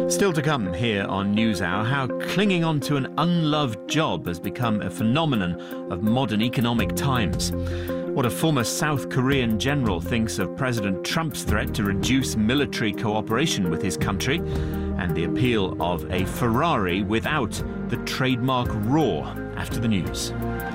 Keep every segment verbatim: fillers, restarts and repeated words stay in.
Still to come here on NewsHour, how clinging on to an unloved job has become a phenomenon of modern economic times. What a former South Korean general thinks of President Trump's threat to reduce military cooperation with his country, and the appeal of a Ferrari without the trademark roar after the news.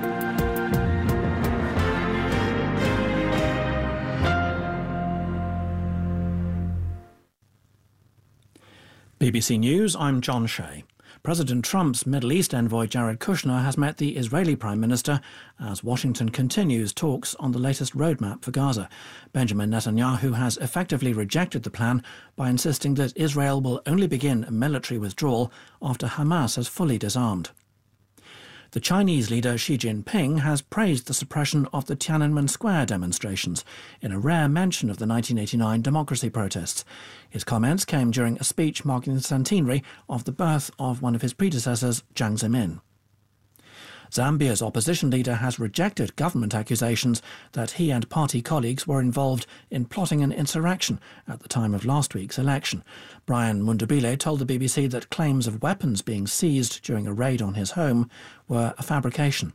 B B C News, I'm John Shea. President Trump's Middle East envoy Jared Kushner has met the Israeli Prime Minister as Washington continues talks on the latest roadmap for Gaza. Benjamin Netanyahu has effectively rejected the plan by insisting that Israel will only begin a military withdrawal after Hamas has fully disarmed. The Chinese leader Xi Jinping has praised the suppression of the Tiananmen Square demonstrations in a rare mention of the nineteen eighty-nine democracy protests. His comments came during a speech marking the centenary of the birth of one of his predecessors, Jiang Zemin. Zambia's opposition leader has rejected government accusations that he and party colleagues were involved in plotting an insurrection at the time of last week's election. Brian Mundabile told the B B C that claims of weapons being seized during a raid on his home were a fabrication.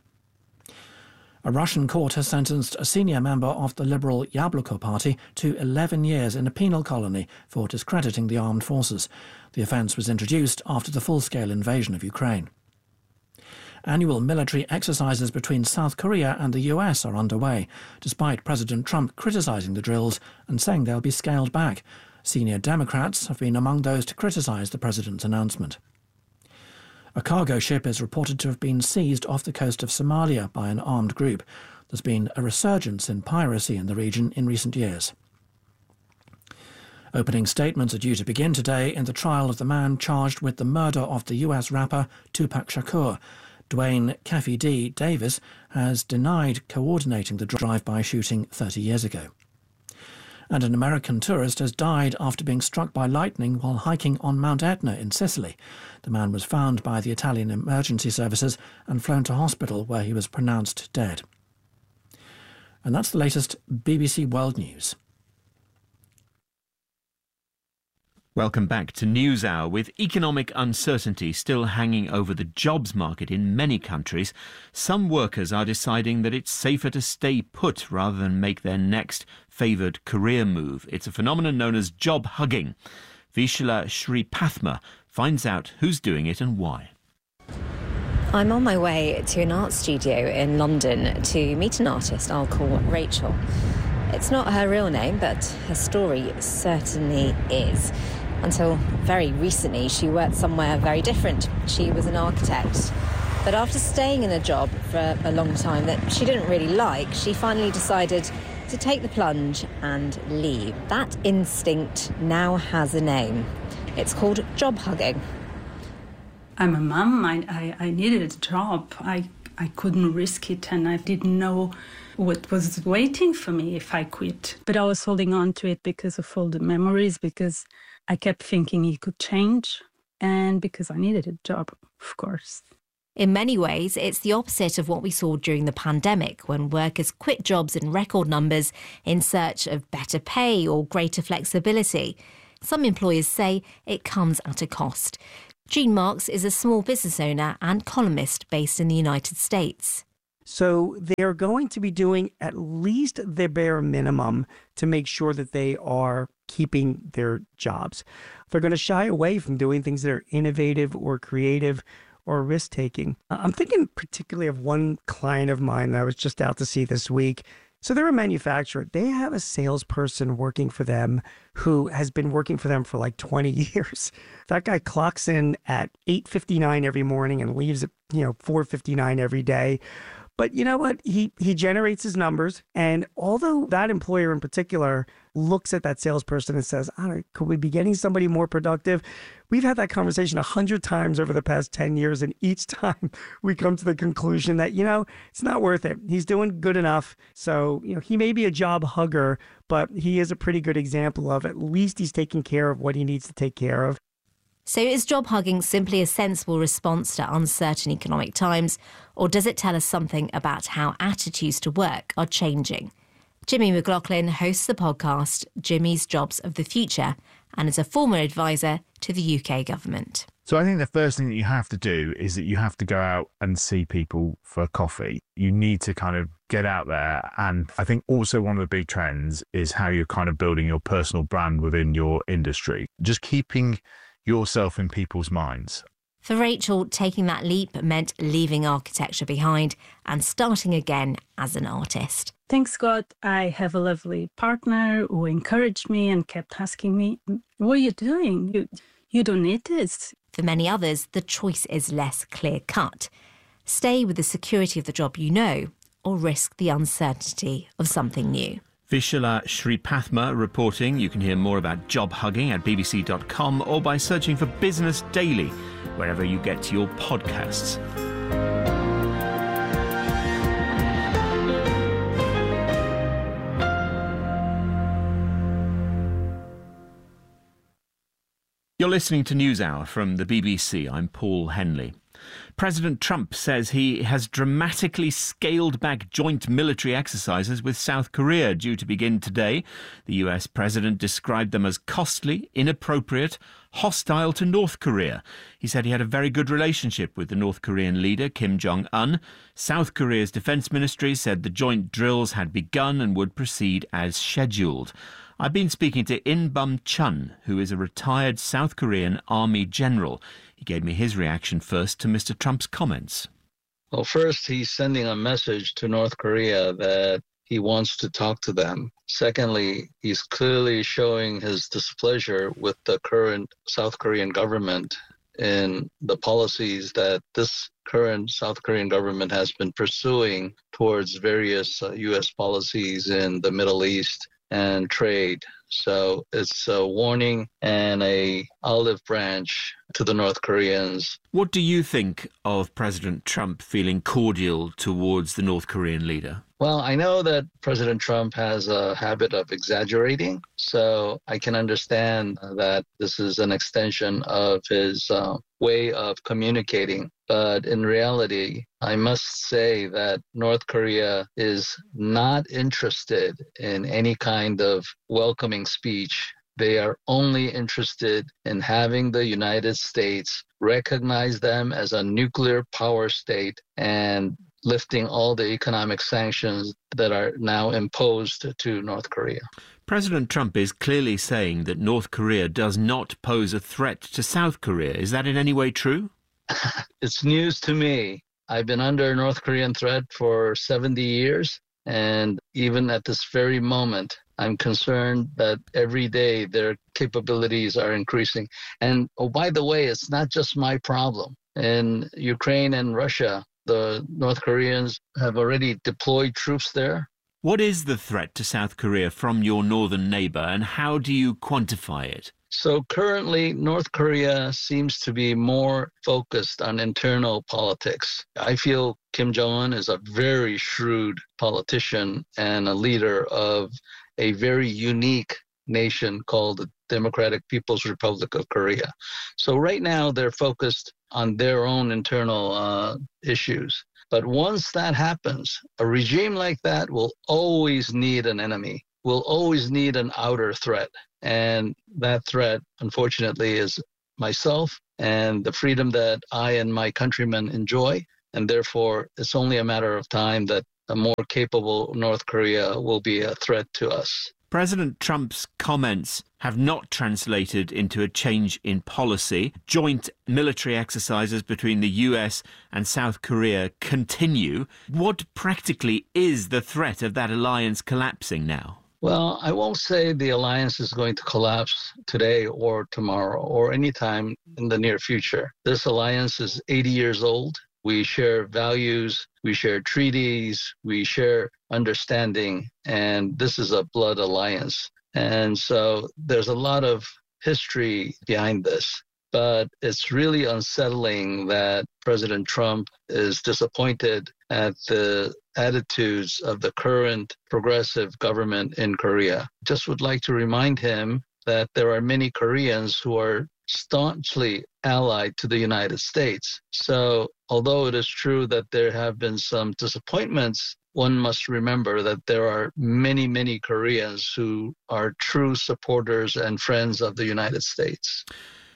A Russian court has sentenced a senior member of the liberal Yabloko party to eleven years in a penal colony for discrediting the armed forces. The offence was introduced after the full-scale invasion of Ukraine. Annual military exercises between South Korea and the U S are underway, despite President Trump criticising the drills and saying they'll be scaled back. Senior Democrats have been among those to criticise the president's announcement. A cargo ship is reported to have been seized off the coast of Somalia by an armed group. There's been a resurgence in piracy in the region in recent years. Opening statements are due to begin today in the trial of the man charged with the murder of the U S rapper Tupac Shakur. Dwayne Keffe D. Davis has denied coordinating the drive-by shooting thirty years ago. And an American tourist has died after being struck by lightning while hiking on Mount Etna in Sicily. The man was found by the Italian emergency services and flown to hospital where he was pronounced dead. And that's the latest B B C World News. Welcome back to NewsHour. With economic uncertainty still hanging over the jobs market in many countries, some workers are deciding that it's safer to stay put rather than make their next favoured career move. It's a phenomenon known as job hugging. Vishla Sripathma finds out who's doing it and why. I'm on my way to an art studio in London to meet an artist I'll call Rachel. It's not her real name, but her story certainly is. Until very recently, she worked somewhere very different. She was an architect. But after staying in a job for a long time that she didn't really like, she finally decided to take the plunge and leave. That instinct now has a name. It's called job hugging. I'm a mum. I, I, I needed a job. I, I couldn't risk it, and I didn't know what was waiting for me if I quit. But I was holding on to it because of all the memories, because I kept thinking it could change, and because I needed a job, of course. In many ways, it's the opposite of what we saw during the pandemic, when workers quit jobs in record numbers in search of better pay or greater flexibility. Some employers say it comes at a cost. Jean Marks is a small business owner and columnist based in the United States. So they're going to be doing at least the bare minimum to make sure that they are keeping their jobs. They're going to shy away from doing things that are innovative or creative or risk-taking. I'm thinking particularly of one client of mine that I was just out to see this week. So they're a manufacturer. They have a salesperson working for them who has been working for them for like twenty years. That guy clocks in at eight fifty-nine every morning and leaves at, you know, four fifty-nine every day. But you know what? He he generates his numbers. And although that employer in particular looks at that salesperson and says, I don't know, could we be getting somebody more productive? We've had that conversation a hundred times over the past ten years. And each time we come to the conclusion that, you know, it's not worth it. He's doing good enough. So, you know, he may be a job hugger, but he is a pretty good example of at least he's taking care of what he needs to take care of. So is job hugging simply a sensible response to uncertain economic times, or does it tell us something about how attitudes to work are changing? Jimmy McLaughlin hosts the podcast Jimmy's Jobs of the Future and is a former advisor to the U K government. So I think the first thing that you have to do is that you have to go out and see people for coffee. You need to kind of get out there. And I think also one of the big trends is how you're kind of building your personal brand within your industry, just keeping yourself in people's minds. For Rachel, taking that leap meant leaving architecture behind and starting again as an artist. Thanks God, I have a lovely partner who encouraged me and kept asking me, what are you doing? You, you don't need this. For many others, the choice is less clear-cut. Stay with the security of the job you know, or risk the uncertainty of something new. Vishala Sripathma reporting. You can hear more about job hugging at b b c dot com or by searching for Business Daily, wherever you get your podcasts. You're listening to NewsHour from the B B C. I'm Paul Henley. President Trump says he has dramatically scaled back joint military exercises with South Korea due to begin today. The U S president described them as costly, inappropriate, hostile to North Korea. He said he had a very good relationship with the North Korean leader, Kim Jong-un. South Korea's defense ministry said the joint drills had begun and would proceed as scheduled. I've been speaking to In Bum Chun, who is a retired South Korean army general. He gave me his reaction first to Mister Trump's comments. Well, first, he's sending a message to North Korea that he wants to talk to them. Secondly, he's clearly showing his displeasure with the current South Korean government in the policies that this current South Korean government has been pursuing towards various uh, U S policies in the Middle East and trade. So it's a warning and a olive branch to the North Koreans. What do you think of President Trump feeling cordial towards the North Korean leader? Well, I know that President Trump has a habit of exaggerating, so I can understand that this is an extension of his uh, way of communicating. But in reality, I must say that North Korea is not interested in any kind of welcoming speech. They are only interested in having the United States recognize them as a nuclear power state and lifting all the economic sanctions that are now imposed to North Korea. President Trump is clearly saying that North Korea does not pose a threat to South Korea. Is that in any way true? It's news to me. I've been under North Korean threat for seventy years, and even at this very moment, I'm concerned that every day their capabilities are increasing. And oh, by the way, it's not just my problem. In Ukraine and Russia, the North Koreans have already deployed troops there. What is the threat to South Korea from your northern neighbour, and how do you quantify it? So currently, North Korea seems to be more focused on internal politics. I feel Kim Jong-un is a very shrewd politician and a leader of a very unique nation called the Democratic People's Republic of Korea. So right now, they're focused on their own internal uh, issues. But once that happens, a regime like that will always need an enemy, will always need an outer threat. And that threat, unfortunately, is myself and the freedom that I and my countrymen enjoy. And therefore, it's only a matter of time that a more capable North Korea will be a threat to us. President Trump's comments have not translated into a change in policy. Joint military exercises between the U S and South Korea continue. What practically is the threat of that alliance collapsing now? Well, I won't say the alliance is going to collapse today or tomorrow or anytime in the near future. This alliance is eighty years old. We share values, we share treaties, we share understanding, and this is a blood alliance. And so there's a lot of history behind this, but it's really unsettling that President Trump is disappointed at the attitudes of the current progressive government in Korea. Just would like to remind him that there are many Koreans who are staunchly allied to the United States. So although it is true that there have been some disappointments, one must remember that there are many, many Koreans who are true supporters and friends of the United States.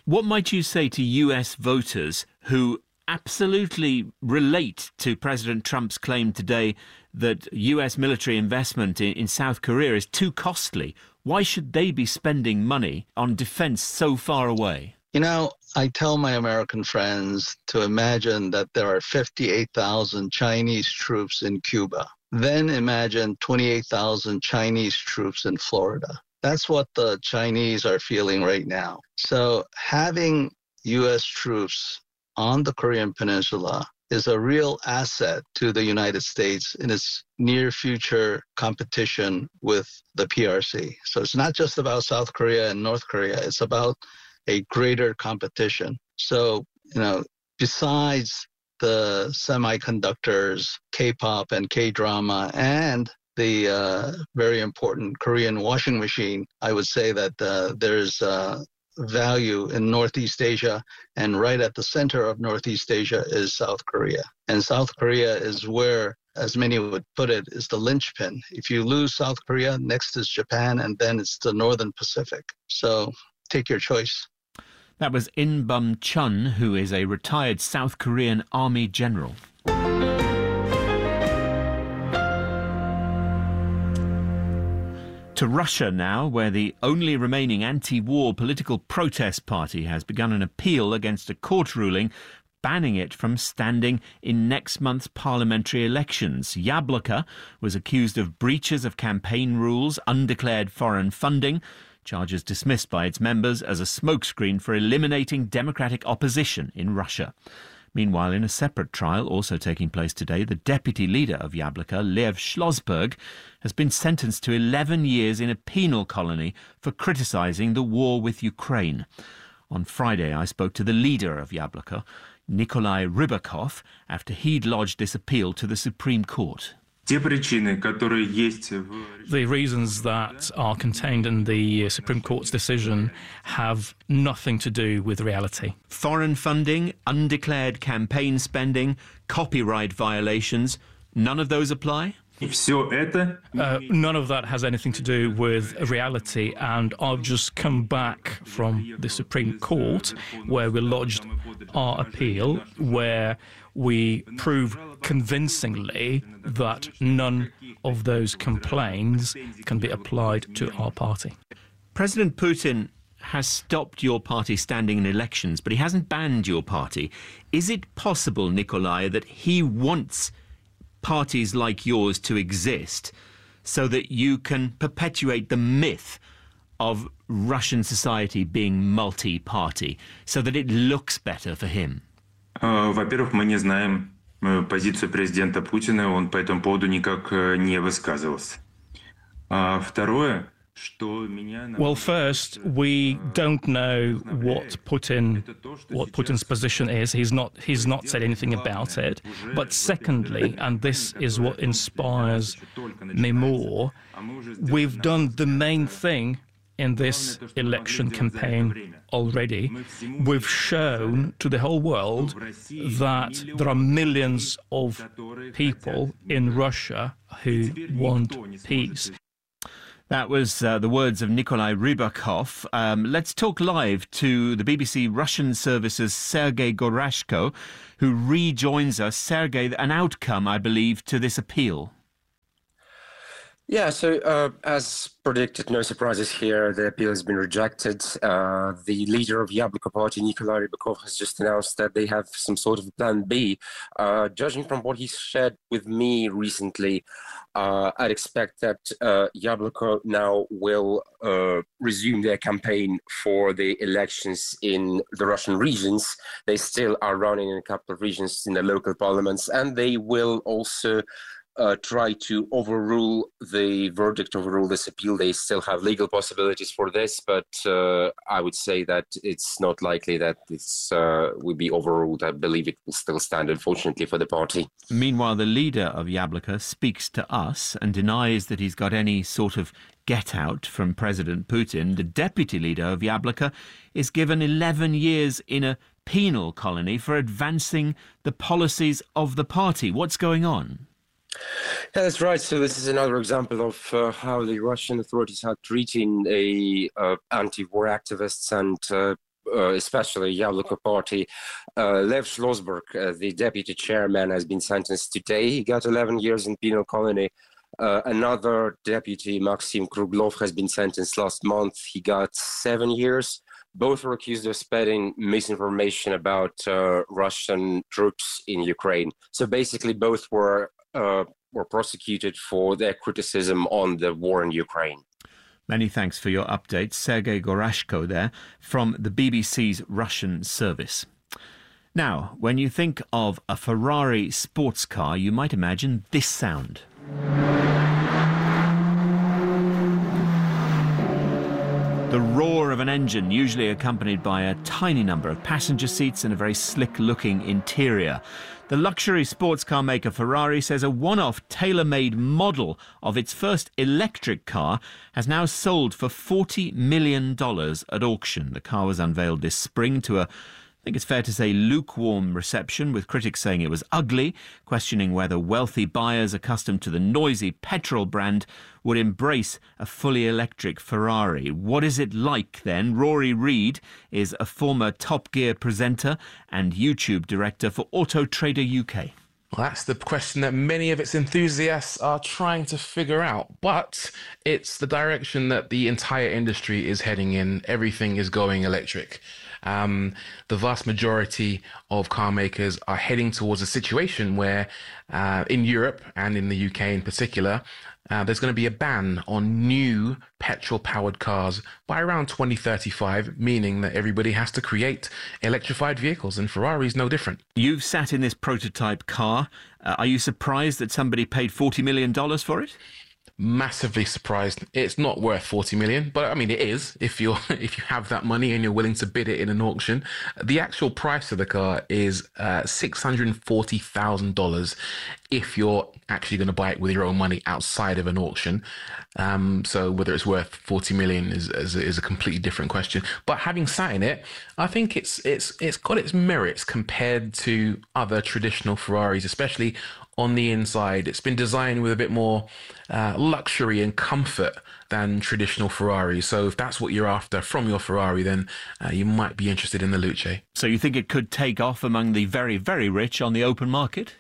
What might you say to U S voters who absolutely relate to President Trump's claim today that U S military investment in, in South Korea is too costly? Why should they be spending money on defense so far away? You know, I tell my American friends to imagine that there are fifty-eight thousand Chinese troops in Cuba. Then imagine twenty-eight thousand Chinese troops in Florida. That's what the Chinese are feeling right now. So having U S troops on the Korean Peninsula is a real asset to the United States in its near future competition with the P R C. So it's not just about South Korea and North Korea, it's about a greater competition. So, you know, besides the semiconductors, K-pop and K-drama, and the uh, very important Korean washing machine, I would say that uh, there's uh, value in Northeast Asia, and right at the center of Northeast Asia is South Korea. And South Korea is where, as many would put it, is the linchpin. If you lose South Korea, next is Japan, and then it's the Northern Pacific. So take your choice. That was In Bum Chun, who is a retired South Korean army general. To Russia now, where the only remaining anti-war political protest party has begun an appeal against a court ruling banning it from standing in next month's parliamentary elections. Yabloko was accused of breaches of campaign rules, undeclared foreign funding, charges dismissed by its members as a smokescreen for eliminating democratic opposition in Russia. Meanwhile, in a separate trial also taking place today, the deputy leader of Yabloko, Lev Schlossberg, has been sentenced to eleven years in a penal colony for criticising the war with Ukraine. On Friday, I spoke to the leader of Yabloko, Nikolai Rybakov, after he'd lodged this appeal to the Supreme Court. The reasons that are contained in the Supreme Court's decision have nothing to do with reality. Foreign funding, undeclared campaign spending, copyright violations, none of those apply? Uh, none of that has anything to do with reality, and I've just come back from the Supreme Court where we lodged our appeal, where we prove convincingly that none of those complaints can be applied to our party. President Putin has stopped your party standing in elections, but he hasn't banned your party. Is it possible, Nikolai, that he wants parties like yours to exist so that you can perpetuate the myth of Russian society being multi-party, so that it looks better for him? Во-первых, мы не знаем позицию президента Путина, он по этому поводу никак не высказывался. Второе, Well, first, we don't know what Putin, what Putin's position is. He's not, he's not said anything about it. But secondly, and this is what inspires me more, we've done the main thing in this election campaign already. We've shown to the whole world that there are millions of people in Russia who want peace. That was uh, the words of Nikolai Rybakov. Um, let's talk live to the B B C Russian service's Sergei Gorashko, who rejoins us. Sergei, an outcome, I believe, to this appeal. Yeah, so uh, as predicted, no surprises here. The appeal has been rejected. Uh, the leader of Yabloko Party, Nikolai Rybakov, has just announced that they have some sort of plan B. Uh, judging from what he shared with me recently, uh, I'd expect that uh, Yabloko now will uh, resume their campaign for the elections in the Russian regions. They still are running in a couple of regions in the local parliaments, and they will also Uh, try to overrule the verdict, overrule this appeal. They still have legal possibilities for this, but uh, I would say that it's not likely that this uh, will be overruled. I believe it will still stand, unfortunately, for the party. Meanwhile, the leader of Yabloko speaks to us and denies that he's got any sort of get-out from President Putin. The deputy leader of Yabloko is given eleven years in a penal colony for advancing the policies of the party. What's going on? Yeah, that's right. So this is another example of uh, how the Russian authorities are treating a, uh, anti-war activists and uh, uh, especially Yabloko Party. Uh, Lev Schlossberg, uh, the deputy chairman, has been sentenced today. He got eleven years in penal colony. Uh, another deputy, Maxim Kruglov, has been sentenced last month. He got seven years. Both were accused of spreading misinformation about uh, Russian troops in Ukraine. So basically, both were uh, were prosecuted for their criticism on the war in Ukraine. Many thanks for your updates. Sergei Gorashko there from the B B C's Russian service. Now, when you think of a Ferrari sports car, you might imagine this sound. The roar of an engine, usually accompanied by a tiny number of passenger seats and a very slick-looking interior. The luxury sports car maker Ferrari says a one-off tailor-made model of its first electric car has now sold for forty million dollars at auction. The car was unveiled this spring to a I think it's fair to say lukewarm reception, with critics saying it was ugly, questioning whether wealthy buyers accustomed to the noisy petrol brand would embrace a fully electric Ferrari. What is it like then? Rory Reid is a former Top Gear presenter and YouTube director for Auto Trader U K. Well, that's the question that many of its enthusiasts are trying to figure out, but it's the direction that the entire industry is heading in. Everything is going electric. Um, the vast majority of car makers are heading towards a situation where uh, in Europe and in the U K in particular, uh, there's going to be a ban on new petrol-powered cars by around twenty thirty-five, meaning that everybody has to create electrified vehicles, and Ferrari's no different. You've sat in this prototype car. Uh, are you surprised that somebody paid forty million dollars for it? Massively surprised. It's not worth forty million, but I mean it is if you're if you have that money and you're willing to bid it in an auction. The actual price of the car is uh, six hundred forty thousand dollars if you're actually going to buy it with your own money outside of an auction. Um, so whether it's worth forty million is, is is a completely different question. But having sat in it, I think it's it's it's got its merits compared to other traditional Ferraris, especially on the inside. It's been designed with a bit more uh, luxury and comfort than traditional Ferraris. So if that's what you're after from your Ferrari, then uh, you might be interested in the Luce. So you think it could take off among the very, very rich on the open market?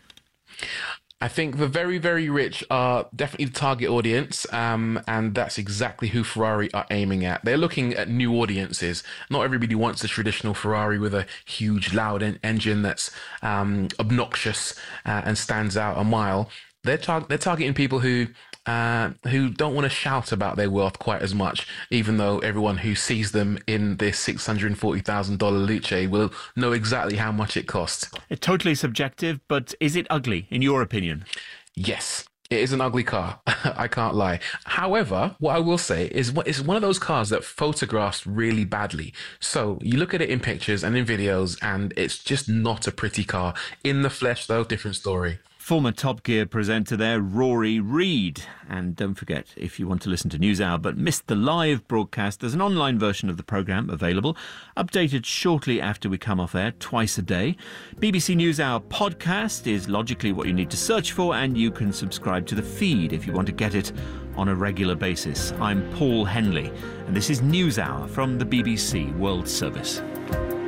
I think the very, very rich are definitely the target audience, um, and that's exactly who Ferrari are aiming at. They're looking at new audiences. Not everybody wants a traditional Ferrari with a huge, loud en- engine that's um, obnoxious uh, and stands out a mile. They're, tar- they're targeting people who uh, who don't want to shout about their wealth quite as much, even though everyone who sees them in this six hundred forty thousand dollars Luce will know exactly how much it costs. It's totally subjective, but is it ugly, in your opinion? Yes. It is an ugly car. I can't lie. However, what I will say is it's one of those cars that photographs really badly. So you look at it in pictures and in videos, and it's just not a pretty car. In the flesh, though, different story. Former Top Gear presenter there, Rory Reid. And don't forget, if you want to listen to NewsHour but missed the live broadcast, there's an online version of the programme available, updated shortly after we come off air, twice a day. B B C NewsHour podcast is logically what you need to search for, and you can subscribe to the feed if you want to get it on a regular basis. I'm Paul Henley, and this is NewsHour from the B B C World Service.